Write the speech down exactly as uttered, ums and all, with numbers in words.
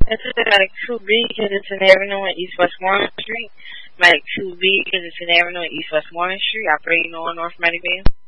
It's like two B because it's in Avenue and East West Warren Street. Medic two B because it's in Avenue and East West Warren Street, operating on North Medicaid.